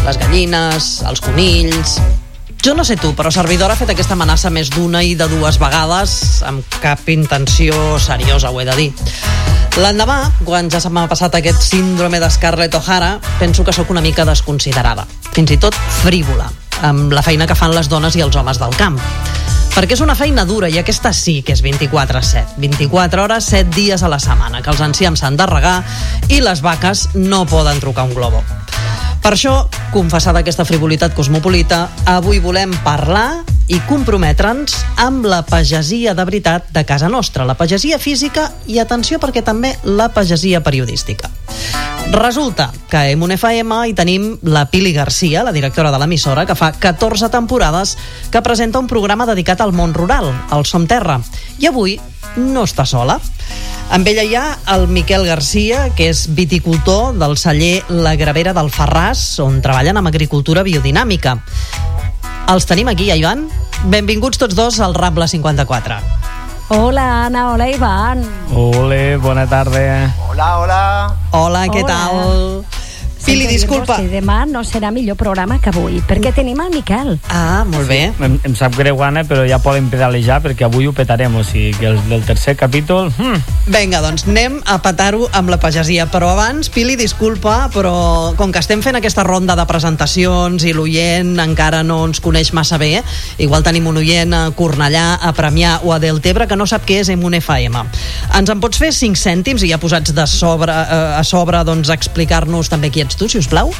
les gallines, els conills. Jo no sé tu, però servidora ha fet aquesta amenaça més d'una i de dues vegades amb cap intenció seriosa, ho he de dir. L'endemà, quan ja se m'ha passat aquest síndrome de Scarlett O'Hara, penso que sóc una mica desconsiderada, fins i tot frívola, amb la feina que fan les dones i els homes del camp. Perquè és una feina dura i aquesta sí que és 24/7. 24 hores, 7 dies a la setmana, que els enciams s'han de regar i les vaques no poden trucar un globo. Per això, confessada aquesta frivolitat cosmopolita, avui volem parlar i comprometre'ns amb la pagesia de veritat de casa nostra, la pagesia física i, atenció, perquè també la pagesia periodística. Resulta que a Emun FM hi tenim la Pili Garcia, la directora de l'emissora, que fa 14 temporades que presenta un programa dedicat al món rural, al Som Terra. I avui no està sola. Amb ella hi ha el Miquel Garcia, que és viticultor del celler La Gravera d'Alfarràs, on treballen amb agricultura biodinàmica. Els tenim aquí, ja, Ivan? Benvinguts tots dos al Rambla 54. Hola, Anna, hola, Ivan. Hola, bona tarda. Hola, què tal? Pili, disculpa. Que demà no serà millor programa que avui, perquè tenim el Miquel. Ah, molt bé. Em sap greu, Anna, però ja podem pedalejar perquè avui ho petarem, o sigui que el del tercer capítol... Vinga, doncs anem a petar-ho amb la pagesia, però abans, Pili, disculpa, però com que estem fent aquesta ronda de presentacions i l'oient encara no ens coneix massa bé, igual tenim un oient a Cornellà, a Premià o a Deltebre que no sap què és Emun FM. Ens en pots fer 5 cèntims i ja posats a sobre doncs, explicar-nos també qui ets tu, si us plau?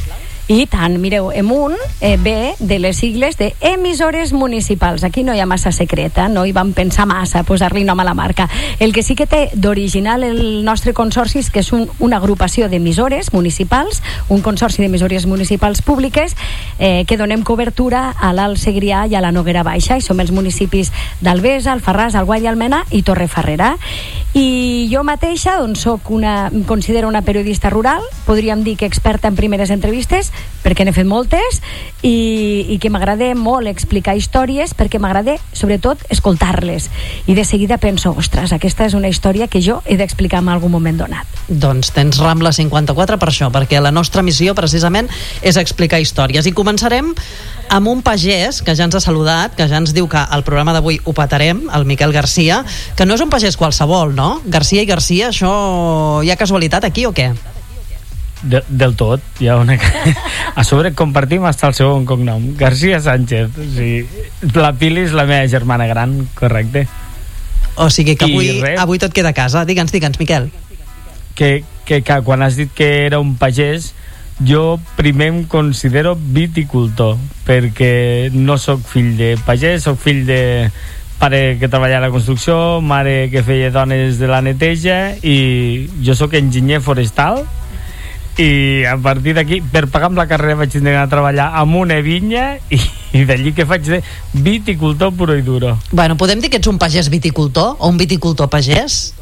I tant, mireu, Emun ve de les sigles de emissores municipals. Aquí no hi ha massa secreta, no hi vam pensar massa a posar-li nom a la marca. El que sí que té d'original el nostre consorci és que és una agrupació d'emissores municipals, un consorci d'emissores municipals públiques que donem cobertura a l'Alt Segrià i a la Noguera Baixa, i som els municipis d'Albesa, Alfarràs, Alguaire i Almena i Torrefarrera. I jo mateixa doncs em considero una periodista rural, podríem dir que experta en primeres entrevistes, perquè n'he fet moltes, i que m'agrada molt explicar històries, perquè m'agrada sobretot escoltar-les, i de seguida penso, ostres, aquesta és una història que jo he d'explicar en algun moment donat. Doncs tens Rambla 54 per això, perquè la nostra missió precisament és explicar històries, i començarem amb un pagès que ja ens ha saludat, que ja ens diu que al programa d'avui ho petarem, el Miquel Garcia, que no és un pagès qualsevol, no? Garcia i Garcia, això hi ha casualitat aquí o què? Del tot, hi ha una... A sobre compartim hasta el segon cognom, Garcia Sánchez. O sigui, la Pili és la meva germana gran, correcte. O sigui que avui tot queda a casa. Digue'ns, Miquel. Que quan has dit que era un pagès, jo primer em considero viticultor, perquè no sóc fill de pagès, sóc fill de pare que treballa a la construcció, mare que feia dones de la neteja, i jo sóc enginyer forestal. I a partir d'aquí, per pagar amb la carrera, vaig anar a treballar amb una vinya, i d'allí que faig de viticultor puro i duro. Bueno, podem dir que ets un pagès viticultor o un viticultor pagès?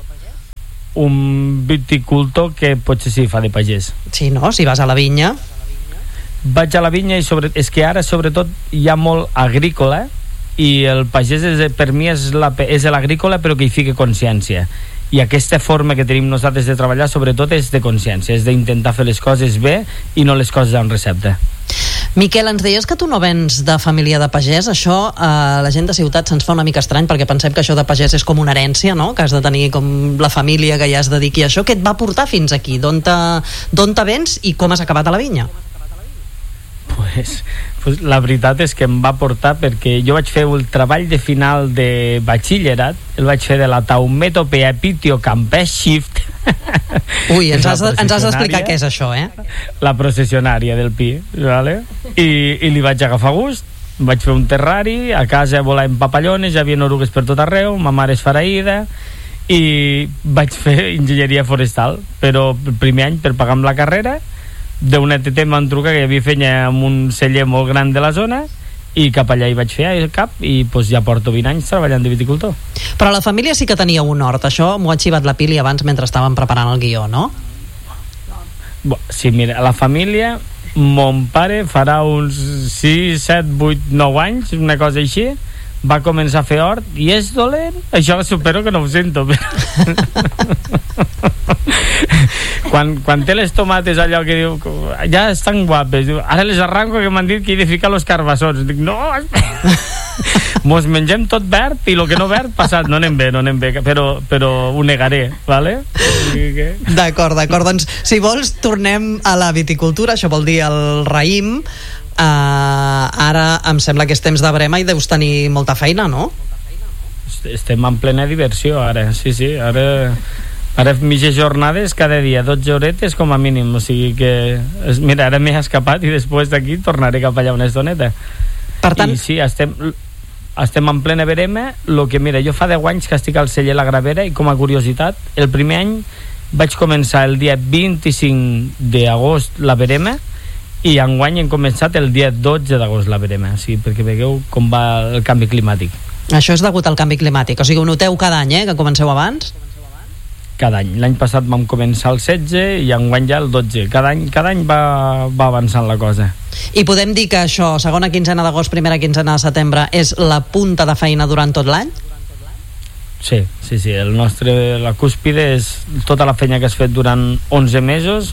Un viticultor que potser sí fa de pagès. Sí, no? Si vas a la vinya. Vaig a la vinya i és que ara sobretot hi ha molt agrícola, i el pagès per mi és l'agrícola, però que hi fica consciència. I aquesta forma que tenim nosaltres de treballar sobretot és de consciència, és d'intentar fer les coses bé i no les coses amb recepta. Miquel, ens deies que tu no vens de família de pagès. Això a la gent de ciutat se'ns fa una mica estrany, perquè pensem que això de pagès és com una herència, no? Que has de tenir com la família que ja es dediqui a això. Què et va portar fins aquí? D'on te vens i com has acabat a la vinya? Pues la veritat és que em va portar perquè jo vaig fer el treball de final de batxillerat, el vaig fer de la Taumeto Peapitio Campes Shift. Ui, ens has d'explicar què és això, La processionària del Pi, ¿vale? I li vaig agafar gust, vaig fer un terrari, a casa volàvem papallones, hi havia orugues per tot arreu, ma mare és faraïda, i vaig fer enginyeria forestal, però el primer any, per pagar amb la carrera, d'una ETT em van trucar que hi havia feina amb un celler molt gran de la zona, i cap allà hi vaig fer el cap, i doncs ja porto 20 anys treballant de viticultor. Però la família sí que tenia un hort, això m'ho ha xivat la Pili abans mentre estàvem preparant el guió, no? Sí, mira, la família, mon pare farà uns 6, 7, 8, 9 anys, una cosa així, va començar a fer hort i és dolent, això supero que no ho sento quan té les tomates allò que diu ja estan guapes, diu, ara les arranco que m'han dit que he de ficar los carbassons, dic no, mos mengem tot verd i el que no verd passat, no anem bé però ho negaré, vale? D'acord, doncs si vols tornem a la viticultura, això vol dir el raïm. Ara em sembla que és temps de brema i deus tenir molta feina, no? Estem en plena diversió ara, sí, ara mitges jornades cada dia, 12 horetes com a mínim, o sigui que mira, ara m'he escapat i després d'aquí tornaré cap allà una estoneta. Per tant... I sí, estem en plena verema. Lo que mira, jo fa 10 anys que estic al celler La Gravera i com a curiositat, el primer any vaig començar el dia 25 d'agost la verema i enguany hem començat el dia 12 d'agost la verema, sí, perquè veieu com va el canvi climàtic. Això és degut al canvi climàtic, o sigui, ho noteu cada any, que comenceu abans? Cada any. L'any passat vam començar el 16 i enguany ja el 12. Cada any va avançant la cosa. I podem dir que això, segona quinzena d'agost, primera quinzena de setembre, és la punta de feina durant tot l'any? Sí. La cúspide és tota la feina que has fet durant 11 mesos.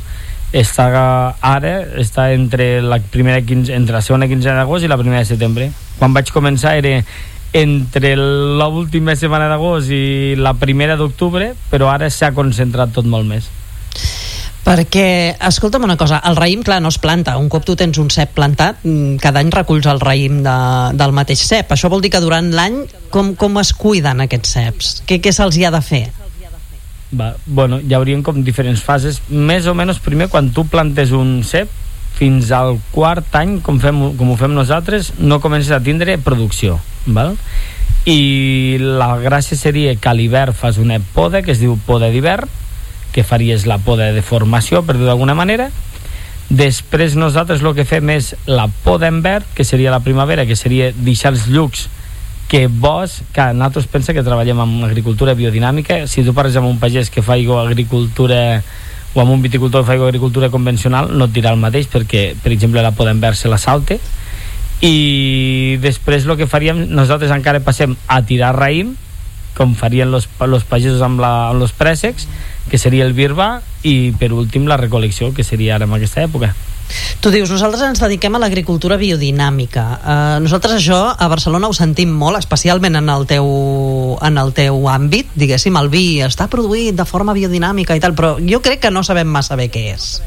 Està entre la segona quinzena d'agost i la primera de setembre. Quan vaig començar era entre l'última setmana d'agost i la primera d'octubre, però ara s'ha concentrat tot molt més. Perquè, escolta'm una cosa, el raïm, clar, no es planta. Un cop tu tens un cep plantat, cada any reculls el raïm del mateix cep. Això vol dir que durant l'any com es cuiden aquests ceps? Què se'ls hi ha de fer? Bueno, hi haurien com diferents fases. Més o menys, primer, quan tu plantes un cep, fins al quart any, com ho fem nosaltres, no comences a tindre producció, val? I la gràcia seria que a l'hivern fas una poda que es diu poda d'hivern, que faries la poda de formació, per dir d'alguna manera. Després nosaltres el que fem és la poda en verd, que seria la primavera, que seria deixar els llucs que nosaltres pensa que treballem amb agricultura biodinàmica. Si tu parles amb un pagès que fa agricultura o amb un viticultor que fa agricultura convencional, no et dirà el mateix, perquè per exemple la poda en verd se la salte. I després el que faríem, nosaltres encara passem a tirar raïm, com farien los pagesos amb els préssecs, que seria el birba, i per últim la recol·lecció, que seria ara en aquesta època. Tu dius, nosaltres ens dediquem a l'agricultura biodinàmica. Nosaltres això a Barcelona ho sentim molt, especialment en el teu àmbit, diguéssim, el vi està produït de forma biodinàmica i tal, però jo crec que no sabem massa bé què és.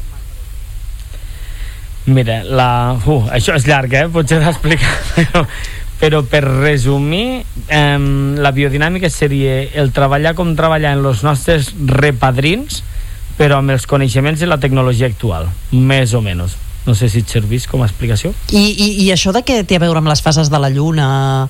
Mira, això és llarg, potser d'explicar, però per resumir, la biodinàmica seria el treballar com treballar en els nostres repadrins, però amb els coneixements i la tecnologia actual, més o menys. No sé si et servís com a explicació. I això de què té a veure amb les fases de la lluna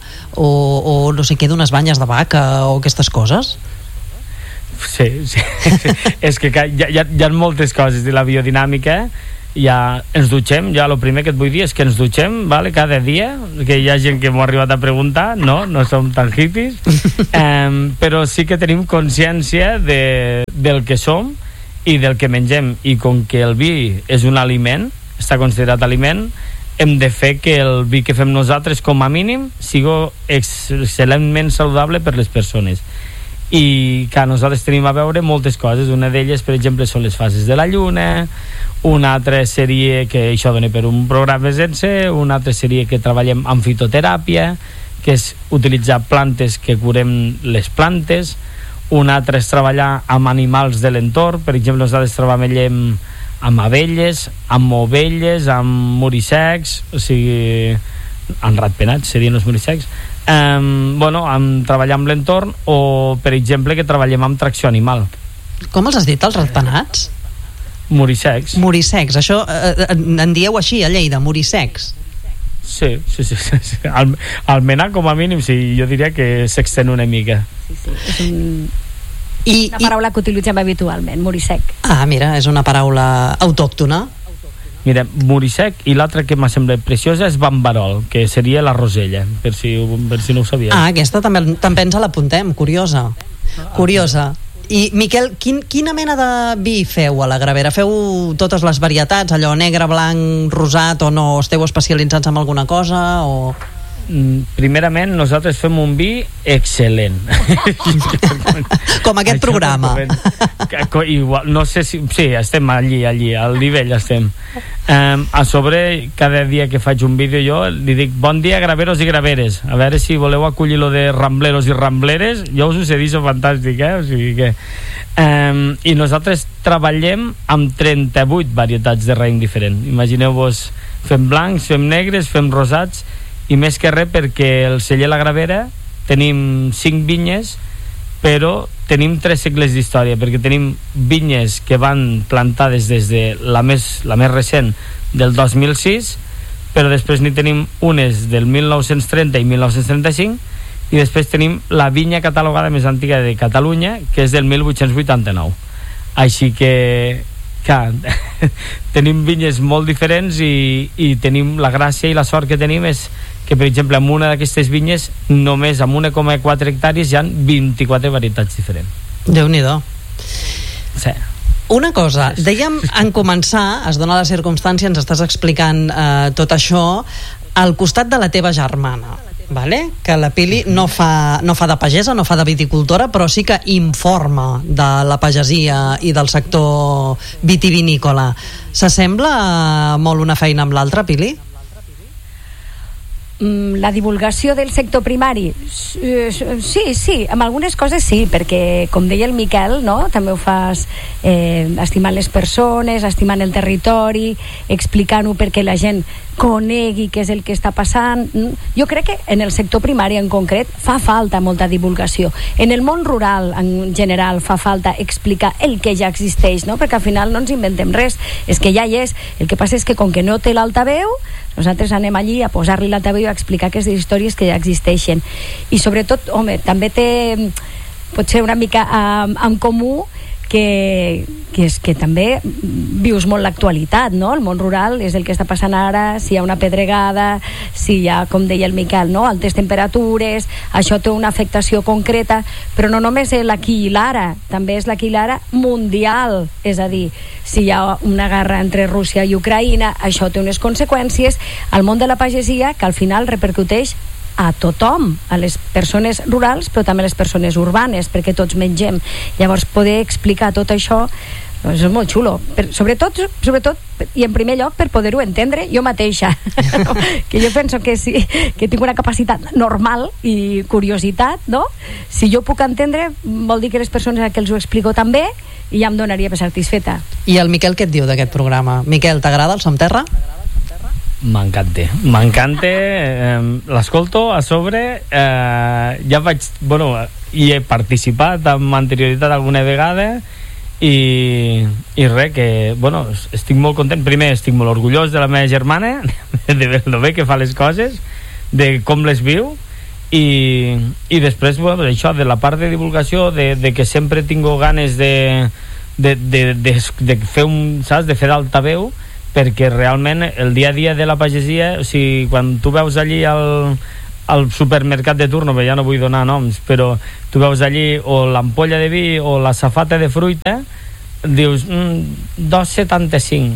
o no sé què, d'unes banyes de vaca o aquestes coses? Sí. És que hi ha moltes coses de la biodinàmica. Ja ens dutxem, ja el primer que et vull dir és que ens dutxem, vale, cada dia, que hi ha gent que m'ho ha arribat a preguntar, no som tan hippies, però sí que tenim consciència del que som i del que mengem, i com que el vi és un aliment, està considerat aliment, hem de fer que el vi que fem nosaltres com a mínim sigui excel·lentment saludable per les persones. I que nosaltres tenim a veure moltes coses. Una d'elles, per exemple, són les fases de la lluna, una altra seria que això dona per un programa sense, una altra seria que treballem amb fitoteràpia, que és utilitzar plantes que curem les plantes, una altra és treballar amb animals de l'entorn. Per exemple, nosaltres treballem amb abelles, amb ovelles, amb muricecs, o sigui, amb ratpenats serien els muricecs, treballar amb l'entorn, o per exemple que treballem amb tracció animal. Com els has dit, els ratpenats? Muricecs. Muricecs, això en dieu així a Lleida, muricecs? Sí. Almenys com a mínim sí, jo diria que s'extén una mica. Sí. És una paraula que utilitzem habitualment, muricec. Ah, mira, és una paraula autòctona. Mira, muricec, i l'altra que m'ha semblat preciosa és bambarol, que seria la rosella, per si no ho sabia. Ah, aquesta també ens l'apuntem, curiosa. I Miquel, quina mena de vi feu a la Gravera? Feu totes les varietats, allò negre, blanc, rosat, o no? Esteu especialitzats en alguna cosa? primerament nosaltres fem un vi excel·lent. Com aquest programa. Igual, no sé si... Sí, estem allí, al nivell estem. A sobre, cada dia que faig un vídeo jo li dic, bon dia graveros i graveres, a veure si voleu acollir lo de rambleros i rambleres, jo us ho sé dir, és fantàstic, o sigui que... I nosaltres treballem amb 38 varietats de raïm diferent. Imagineu-vos, fem blancs, fem negres, fem rosats, i més que res perquè el celler La Gravera tenim 5 vinyes, però tenim 3 segles d'història, perquè tenim vinyes que van plantades des de la més recent del 2006, però després n'hi tenim unes del 1930 i 1935, i després tenim la vinya catalogada més antiga de Catalunya, que és del 1889. Així que clar, tenim vinyes molt diferents i tenim la gràcia i la sort que tenim és que, per exemple, en una d'aquestes vinyes només amb 1,4 hectàrees hi ha 24 varietats diferents. Déu-n'hi-do. Sí. Una cosa, dèiem en començar, es dona la circumstància, ens estàs explicant tot això al costat de la teva germana, vale? Que la Pili no fa de pagesa, no fa de viticultora, però sí que informa de la pagesia i del sector vitivinícola. S'assembla molt una feina amb l'altra, Pili? La divulgació del sector primari, sí, amb algunes coses sí, perquè com deia el Miquel, no? També ho fas estimant les persones, estimant el territori, explicant-ho perquè la gent conegui què és el que està passant. Jo crec que en el sector primari en concret fa falta molta divulgació. En el món rural en general fa falta explicar el que ja existeix, no? Perquè al final no ens inventem res, és que ja hi és. El que passa és que com que no té l'altaveu, nosaltres anem allí a posar-li l'altaveu i a explicar aquestes històries que ja existeixen. I sobretot, home, també té potser una mica en comú que és que també vius molt l'actualitat, no? El món rural és el que està passant ara, si hi ha una pedregada, si hi ha, com deia el Miquel, no? Altes temperatures, això té una afectació concreta, però no només és l'aquí i l'ara, també és l'aquí i l'ara mundial, és a dir, si hi ha una guerra entre Rússia i Ucraïna, això té unes conseqüències al món de la pagesia que al final repercuteix a tothom, a les persones rurals però també a les persones urbanes, perquè tots mengem. Llavors poder explicar tot això doncs és molt xulo, sobretot i en primer lloc per poder-ho entendre jo mateixa que jo penso que sí, que tinc una capacitat normal i curiositat, no? Si jo puc entendre vol dir que les persones a qui els ho explico també i ja em donaria per satisfeta. I el Miquel què et diu d'aquest programa? Miquel, t'agrada el Som Terra? M'encanta, l'escolto a sobre, ja vaig, hi he participat amb anterioritat alguna vegada i res, que estic molt content. Primer estic molt orgullós de la meva germana, de lo bé que fa les coses, de com les viu, i després això, de la part de divulgació, de que sempre tinc ganes de fer saps, de fer d'altaveu, perquè realment el dia a dia de la pagesia, o sigui, quan tu veus allí al supermercat de turno, ja no vull donar noms, però tu veus allí o l'ampolla de vi o la safata de fruita, dius 2,75,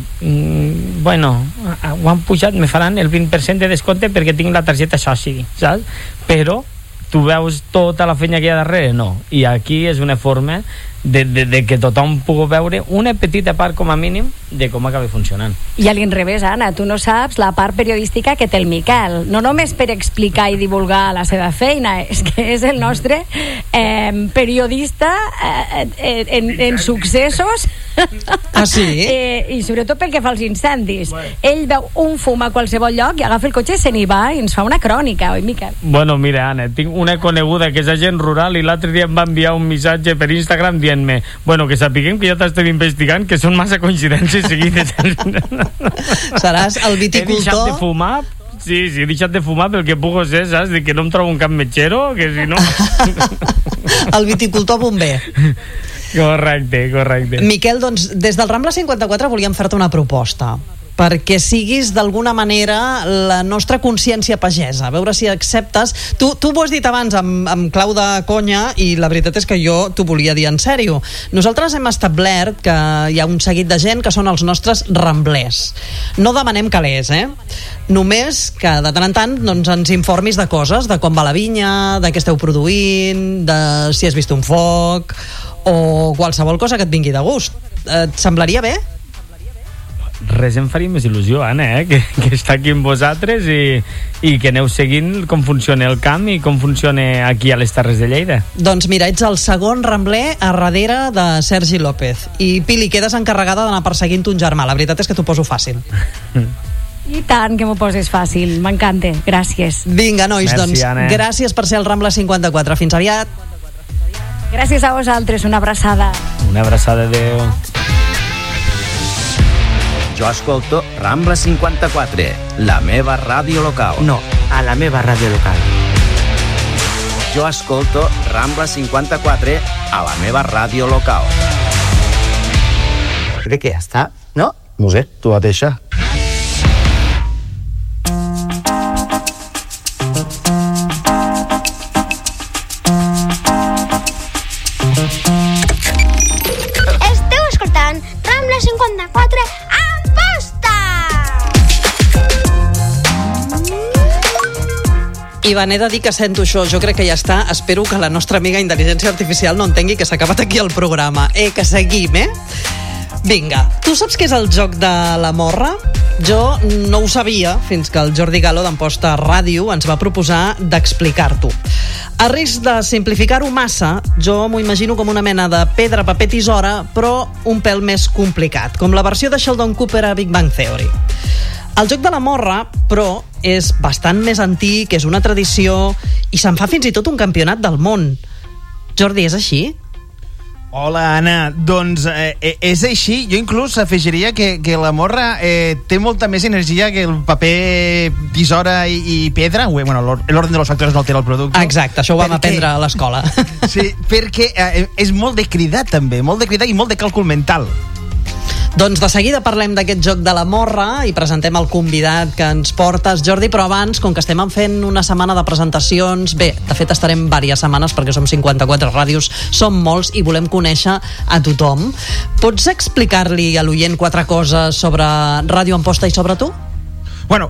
ho han pujat, me faran el 20% de descompte perquè tinc la targeta soci, saps? Però tu veus tota la feina que hi ha darrere? No. I aquí és una forma de que tothom pugui veure una petita part com a mínim de com acaba funcionant. I a l'inrevés, Anna, tu no saps la part periodística que té el Miquel, no només per explicar i divulgar la seva feina, és que és el nostre periodista en successos. Ah, sí? I sobretot pel que fa als incendis. Ell veu un fum a qualsevol lloc i agafa el cotxe, se n'hi va i ens fa una crònica, oi, Miquel? Mira, Anna, tinc una coneguda que és agent rural i l'altre dia em va enviar un missatge per Instagram dient-me, que sapiguem que ja t'estem investigant, que són massa coincidències seguides. Seràs el viticultor... He deixat de fumar, sí, he deixat de fumar pel que puc ser, saps? De que no em trobo un cap metgero, que si no... El viticultor bomber. Correcte. Miquel, doncs, des del Rambla 54 volíem fer-te una proposta. perquè siguis d'alguna manera la nostra consciència pagesa, a veure si acceptes. Tu ho has dit abans amb clau de conya, i la veritat és que jo t'ho volia dir en sèrio. Nosaltres hem establert que hi ha un seguit de gent que són els nostres ramblers. No demanem calés, només que de tant en tant doncs, ens informis de coses, de com va la vinya, de què esteu produint, de si has vist un foc o qualsevol cosa que et vingui de gust. Et semblaria bé? Res em faria més il·lusió, Anna, que està aquí amb vosaltres i que aneu seguint com funciona el camp i com funciona aquí a les Terres de Lleida. Doncs mira, ets el segon rambler a darrere de Sergi López. I Pili, quedes encarregada d'anar perseguint un germà. La veritat és que t'ho poso fàcil. I tant que m'ho poses fàcil, m'encanta, gràcies. Vinga, nois, merci, doncs Anna. Gràcies per ser el Rambla 54. Fins aviat. Gràcies a vosaltres, una abraçada. Una abraçada, adeu. Jo escolto Rambla 54, la meva ràdio local. No, a la meva ràdio local. Jo escolto Rambla 54 a la meva ràdio local. Crec que ja està, no? No sé, tu mateixa. Esteu escoltant Rambla 54 amb posta! Ivan, he de dir que sento això. Jo crec que ja està. Espero que la nostra amiga intel·ligència artificial no entengui que s'ha acabat aquí el programa. Que seguim, Vinga, tu saps què és el joc de la morra? Jo no ho sabia fins que el Jordi Galo d'Amposta Ràdio ens va proposar d'explicar-t'ho. A risc de simplificar-ho massa, jo m'ho imagino com una mena de pedra, paper, tisora, però un pèl més complicat, com la versió de Sheldon Cooper a Big Bang Theory. El joc de la morra, però, és bastant més antic, és una tradició, i se'n fa fins i tot un campionat del món. Jordi, és així? Hola, Anna. Doncs és així. Jo inclús afegiria que la morra té molta més energia que el paper, tisora i pedra. Bueno, l'ordre de los factors no altera el producte. Exacte, això ho vam aprendre a l'escola. Sí, perquè és molt de cridar, també. Molt de cridar i molt de càlcul mental. Doncs de seguida parlem d'aquest joc de la morra i presentem el convidat que ens portes, Jordi, però abans, com que estem fent una setmana de presentacions, bé, de fet estarem diverses setmanes perquè som 54 ràdios, som molts i volem conèixer a tothom. Pots explicar-li a l'oient 4 coses sobre Ràdio Amposta i sobre tu? Bueno,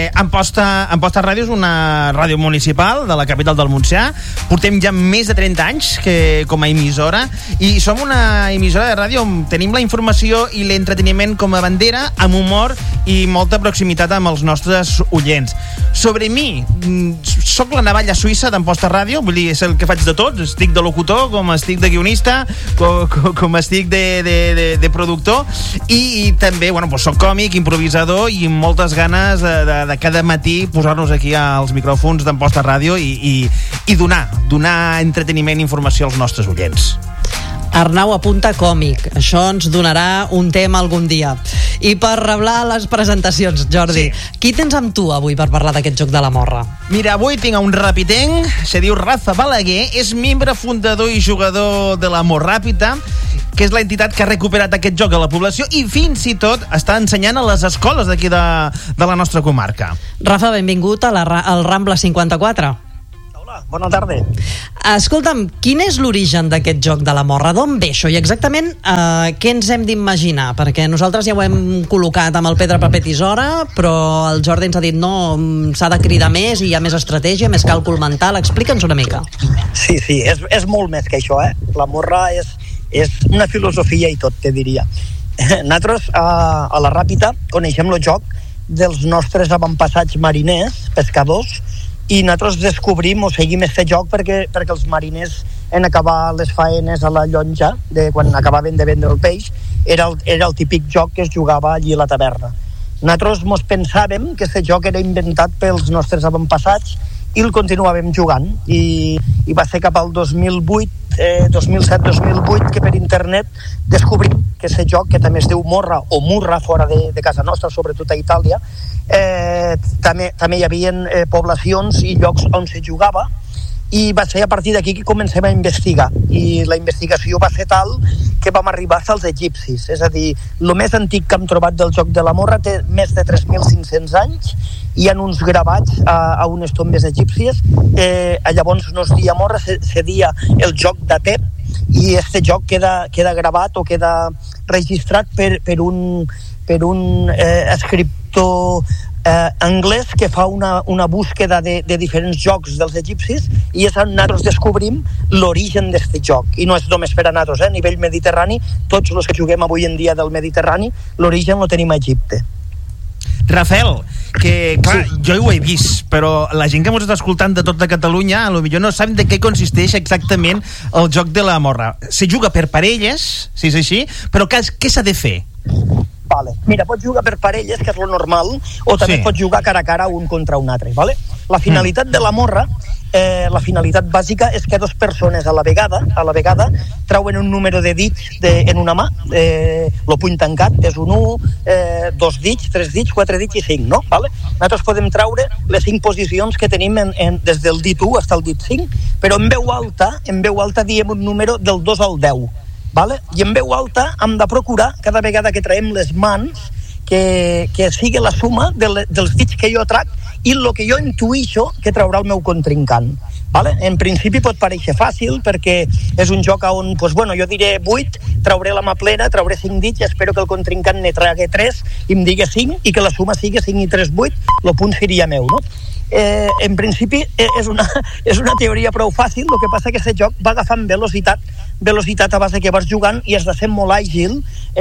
Amposta Ràdio és una ràdio municipal de la capital del Montsià. Portem ja més de 30 anys com a emissora i som una emissora de ràdio on tenim la informació i l'entreteniment com a bandera, amb humor i molta proximitat amb els nostres oients. Sobre mi, soc la navalla suïssa d'Amposta Ràdio, vull dir, és el que faig de tots. Estic de locutor, com estic de guionista, com estic de productor i també, bueno, doncs soc còmic, improvisador i amb moltes ganes de cada matí posar-nos aquí als micròfons d'Amposta Ràdio i donar entreteniment i informació als nostres oients. Arnau apunta còmic. Això ens donarà un tema algun dia. I per reblar les presentacions, Jordi, sí. Qui tens amb tu avui per parlar d'aquest joc de la morra? Mira, avui tinc un rapitenc, se diu Rafa Balaguer, és membre fundador i jugador de la Molt Ràpida, que és l'entitat que ha recuperat aquest joc a la població i fins i tot està ensenyant a les escoles d'aquí de la nostra comarca. Rafa, benvingut al Rambla 54. Bona tarda. Escolta'm, quin és l'origen d'aquest joc de la morra? D'on ve això? I exactament què ens hem d'imaginar? Perquè nosaltres ja ho hem col·locat amb el pedra, paper, tisora, però el Jordi ens ha dit no, s'ha de cridar més i hi ha més estratègia, més càlcul mental. Explica'ns una mica. Sí, és molt més que això, La morra és una filosofia i tot, te diria. Nosaltres a la Ràpita coneixem el joc dels nostres avantpassats mariners, pescadors, i nosaltres descobrim o seguim aquest joc perquè els mariners en acabar les faenes a la llonja quan acabaven de vendre el peix era el típic joc que es jugava allí a la taverna. Nosaltres mos pensàvem que aquest joc era inventat pels nostres avantpassats i el continuàvem jugant i va ser cap al 2007-2008 que per internet descobrim que aquest joc, que també es diu morra o murra fora de casa nostra, sobretot a Itàlia, també hi havia poblacions i llocs on se jugava i va ser a partir d'aquí que comencem a investigar, i la investigació va ser tal que vam arribar fins als egipcis, és a dir, el més antic que hem trobat del joc de la morra té més de 3.500 anys, hi ha uns gravats a unes tombes egípcies, llavors no es dia morra, se dia el joc d'Atep, i este joc queda gravat o queda registrat per un escriptor anglès que fa una búsqueda de diferents jocs dels egipcis, i és on nosaltres descobrim l'origen d'aquest joc, i no és només per a nosaltres, a nivell mediterrani, tots els que juguem avui en dia del Mediterrani, l'origen lo tenim a Egipte. Rafael, que clar, jo ho he vist, però la gent que ens està escoltant de tota Catalunya potser no saben de què consisteix exactament el joc de la morra. Se juga per parelles, si és així, però què s'ha de fer? Vale. Mira, pots jugar per parelles, que és lo normal, o també pots jugar cara a cara un contra un altre, vale? La finalitat de la morra, la finalitat bàsica és que dues persones a la vegada trauen un número de dits en una mà, el puny tancat és un 1, 2 dits, 3 dits, 4 dits i 5, no? Vale? Nosaltres podem traure les 5 posicions que tenim des del dit 1 fins al dit 5, però en veu alta diem un número del 2 al 10, vale? I en veu alta hem de procurar cada vegada que traiem les mans que sigui la suma dels dits que jo trac i el que jo intuïxo que traurà el meu contrincant, vale? En principi pot parèixer fàcil perquè és un joc on, doncs, bueno, jo diré 8, trauré la mà plena, trauré 5 dits i espero que el contrincant ne tragui 3 i em digui 5 i que la suma sigui 5 i 3, 8, el punt seria meu, no? En principi és una teoria prou fàcil, el que passa que aquest joc va agafant velocitat a base que vas jugant i has de ser molt àgil,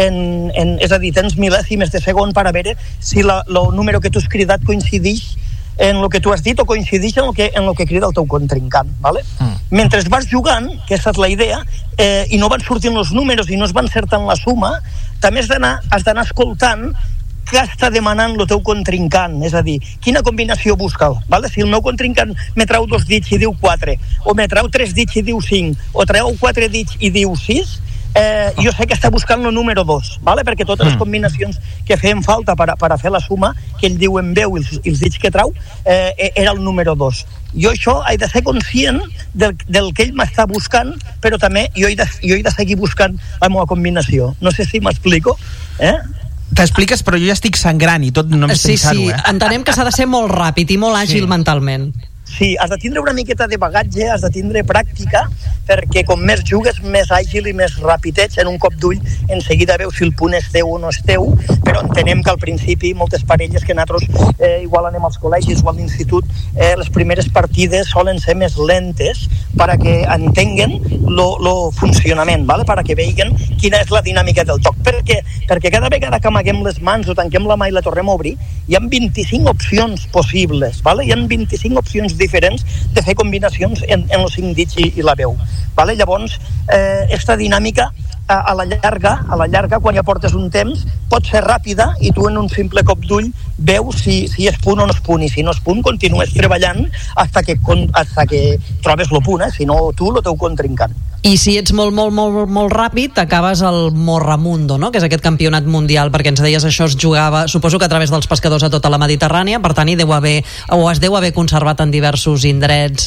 és a dir, tens mil·lèsimes de segon per a veure si el número que tu has cridat coincideix en el que tu has dit o coincideix en el que crida el teu contrincant, ¿vale? Mentre vas jugant, que aquesta és la idea, i no van sortint els números i no es van encertant la suma, també has d'anar escoltant què està demanant el teu contrincant, és a dir, quina combinació busca, ¿vale? Si el meu contrincant me trau 2 dits i diu 4, o me trau 3 dits i diu 5, o treu 4 dits i diu 6, jo sé que està buscant el número 2, ¿vale? Perquè totes les combinacions que feien falta per a fer la suma, que ell diu en veu i els dits que trau, era el número 2. Jo això he de ser conscient del que ell m'està buscant, però també jo he de seguir buscant la meva combinació. No sé si m'explico, T'expliques, però jo ja estic sangrant i tot només pensar-ho, entenem que s'ha de ser molt ràpid i molt àgil mentalment. Sí, has de tindre una miqueta de bagatge, has de tindre pràctica, perquè com més jugues, més àgil i més ràpid ets. En un cop d'ull, en seguida veus si el punt és teu o no és teu, però entenem que al principi moltes parelles que nosaltres igual anem als col·legis o a l'institut, les primeres partides solen ser més lentes perquè entenguen el funcionament, ¿vale? Perquè vegin quina és la dinàmica del joc. Perquè cada vegada que amaguem les mans o tanquem la mà i la tornem a obrir, hi ha 25 opcions possibles, ¿vale? Hi ha 25 opcions diferents de fer combinacions en els 5 dits i la veu, vale? Llavors esta dinàmica a la llarga, quan ja portes un temps, pot ser ràpida i tu en un simple cop d'ull veus si és punt o no és punt, i si no és punt continues treballant hasta que trobes el punt, si no tu el teu contrincant. I si ets molt ràpid, acabes al Morramundo, no? Que és aquest campionat mundial, perquè ens deies això es jugava, suposo que a través dels pescadors a tota la Mediterrània, per tant es deu haver conservat en diversos indrets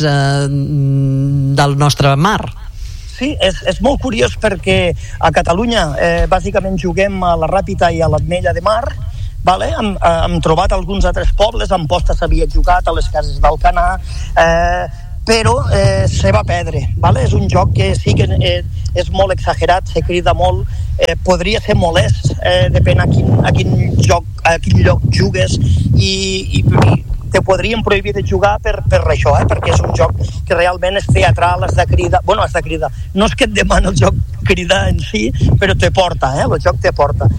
del nostre mar. Sí, és molt curiós perquè a Catalunya bàsicament juguem a la Ràpita i a l'Ametlla de Mar, vale? Hem trobat alguns altres pobles, a Amposta s'havia jugat, a les cases d'Alcanar, però se va perdre, vale? És un joc que sí que és molt exagerat, se crida molt, podria ser molest, depèn a quin lloc jugues, i te podrien prohibir de jugar per això, perquè és un joc que realment és teatral, has de cridar, no és que et demana el joc cridar en si, però te porta, el joc te porta.